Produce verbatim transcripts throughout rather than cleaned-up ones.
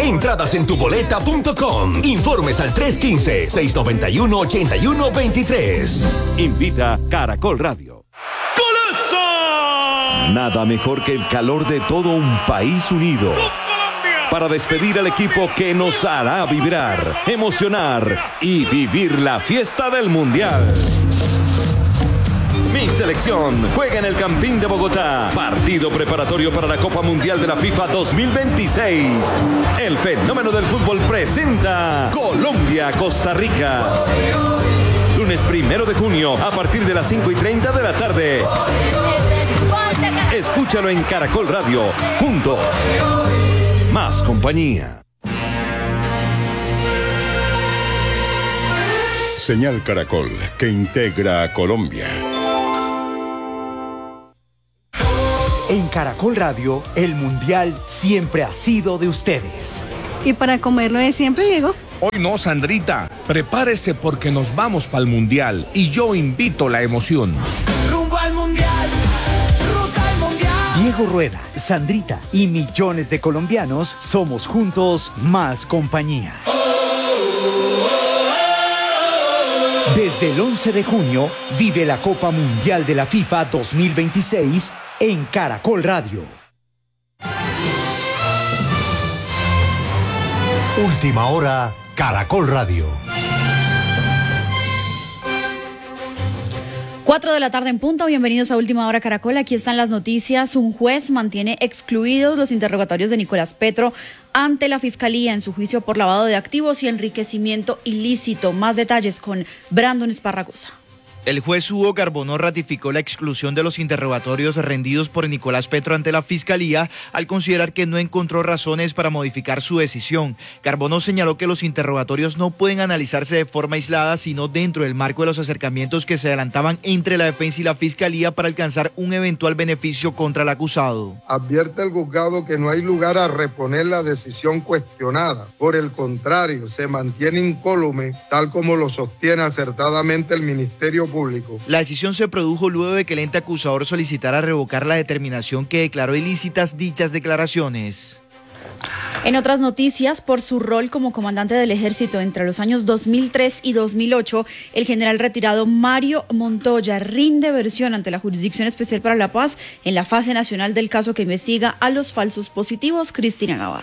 Entradas en tu boleta punto com. Informes al tres uno cinco, seis nueve uno, ocho uno dos tres. Invita Caracol Radio. ¡Golazo! Nada mejor que el calor de todo un país unido para despedir al equipo que nos hará vibrar, emocionar y vivir la fiesta del Mundial. Mi selección juega en el Campín de Bogotá. Partido preparatorio para la Copa Mundial de la FIFA dos mil veintiséis. El fenómeno del fútbol presenta Colombia-Costa Rica. Lunes primero de junio a partir de las cinco y treinta de la tarde. Escúchalo en Caracol Radio. Juntos. Más compañía. Señal Caracol, que integra a Colombia. En Caracol Radio, el Mundial siempre ha sido de ustedes. ¿Y para comerlo de siempre, Diego? Hoy no, Sandrita. Prepárese porque nos vamos para el Mundial y yo invito la emoción. Rumbo al Mundial, ruta al Mundial. Diego Rueda, Sandrita y millones de colombianos somos juntos más compañía. Desde el once de junio, vive la Copa Mundial de la FIFA dos mil veintiséis en Caracol Radio. Última hora, Caracol Radio. Cuatro de la tarde en punto, bienvenidos a Última Hora Caracol, aquí están las noticias. Un juez mantiene excluidos los interrogatorios de Nicolás Petro ante la Fiscalía en su juicio por lavado de activos y enriquecimiento ilícito. Más detalles con Brandon Esparragosa. El juez Hugo Carbonó ratificó la exclusión de los interrogatorios rendidos por Nicolás Petro ante la Fiscalía al considerar que no encontró razones para modificar su decisión. Carbonó señaló que los interrogatorios no pueden analizarse de forma aislada, sino dentro del marco de los acercamientos que se adelantaban entre la defensa y la Fiscalía para alcanzar un eventual beneficio contra el acusado. Advierte el juzgado que no hay lugar a reponer la decisión cuestionada. Por el contrario, se mantiene incólume, tal como lo sostiene acertadamente el Ministerio Público. La decisión se produjo luego de que el ente acusador solicitara revocar la determinación que declaró ilícitas dichas declaraciones. En otras noticias, por su rol como comandante del ejército entre los años dos mil tres y dos mil ocho, el general retirado Mario Montoya rinde versión ante la Jurisdicción Especial para la Paz en la fase nacional del caso que investiga a los falsos positivos. Cristina Navarro.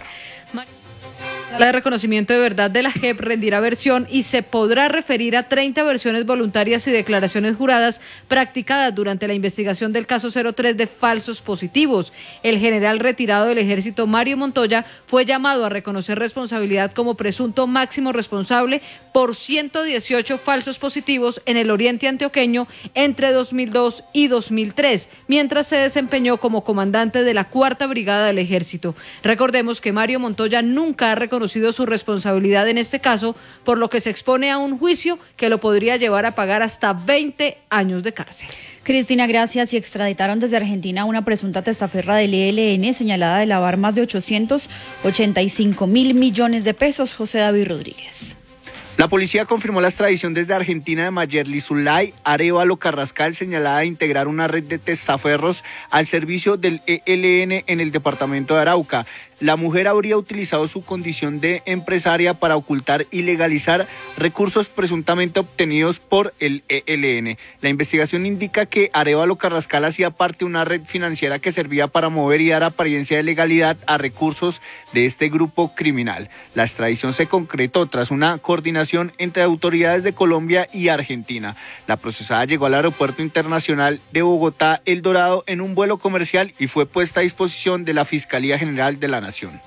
La de reconocimiento de verdad de la J E P rendirá versión y se podrá referir a treinta versiones voluntarias y declaraciones juradas practicadas durante la investigación del caso cero tres de falsos positivos. El general retirado del ejército Mario Montoya fue llamado a reconocer responsabilidad como presunto máximo responsable por ciento dieciocho falsos positivos en el oriente antioqueño entre dos mil dos y dos mil tres, mientras se desempeñó como comandante de la cuarta brigada del ejército. Recordemos que Mario Montoya nunca ha reconocido su responsabilidad en este caso, por lo que se expone a un juicio que lo podría llevar a pagar hasta veinte años de cárcel. Cristina, gracias. Y extraditaron desde Argentina a una presunta testaferra del E L N señalada de lavar más de ochocientos ochenta y cinco mil millones de pesos. José David Rodríguez. La policía confirmó la extradición desde Argentina de Mayerly Zulay Arévalo Carrascal, señalada de integrar una red de testaferros al servicio del E L N en el departamento de Arauca. La mujer habría utilizado su condición de empresaria para ocultar y legalizar recursos presuntamente obtenidos por el E L N. La investigación indica que Arévalo Carrascal hacía parte de una red financiera que servía para mover y dar apariencia de legalidad a recursos de este grupo criminal. La extradición se concretó tras una coordinación entre autoridades de Colombia y Argentina. La procesada llegó al Aeropuerto Internacional de Bogotá El Dorado en un vuelo comercial y fue puesta a disposición de la Fiscalía General de la Nación.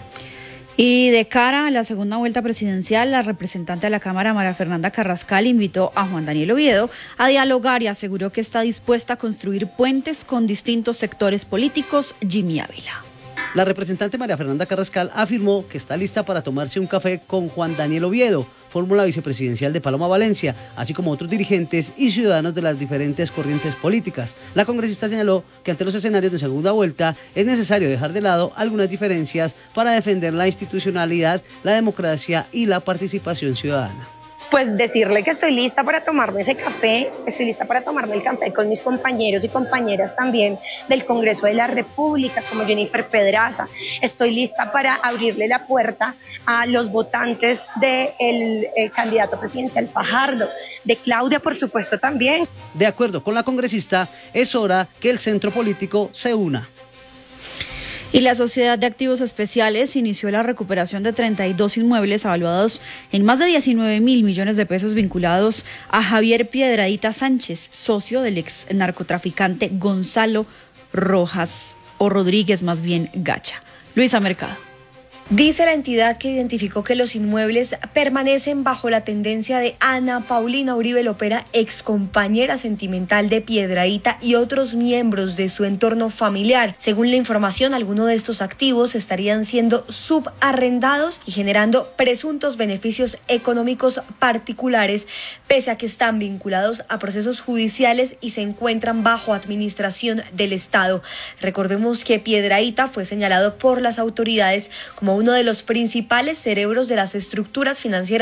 Y de cara a la segunda vuelta presidencial, la representante de la Cámara, María Fernanda Carrascal, invitó a Juan Daniel Oviedo a dialogar y aseguró que está dispuesta a construir puentes con distintos sectores políticos. Jimmy Ávila. La representante María Fernanda Carrascal afirmó que está lista para tomarse un café con Juan Daniel Oviedo, fórmula vicepresidencial de Paloma Valencia, así como otros dirigentes y ciudadanos de las diferentes corrientes políticas. La congresista señaló que ante los escenarios de segunda vuelta es necesario dejar de lado algunas diferencias para defender la institucionalidad, la democracia y la participación ciudadana. pues decirle que estoy lista para tomarme ese café, estoy lista para tomarme el café con mis compañeros y compañeras también del Congreso de la República, como Jennifer Pedraza. Estoy lista para abrirle la puerta a los votantes del eh, candidato presidencial Fajardo, de Claudia, por supuesto, también. De acuerdo con la congresista, es hora que el centro político se una. Y la Sociedad de Activos Especiales inició la recuperación de treinta y dos inmuebles evaluados en más de diecinueve mil millones de pesos vinculados a Javier Piedradita Sánchez, socio del ex narcotraficante Gonzalo Rojas, o Rodríguez más bien Gacha. Luisa Mercado. Dice la entidad que identificó que los inmuebles permanecen bajo la tendencia de Ana Paulina Uribe Lopera, ex compañera sentimental de Piedradita y otros miembros de su entorno familiar. Según la información, algunos de estos activos estarían siendo subarrendados y generando presuntos beneficios económicos particulares, pese a que están vinculados a procesos judiciales y se encuentran bajo administración del Estado. Recordemos que Piedradita fue señalado por las autoridades como uno de los principales cerebros de las estructuras financieras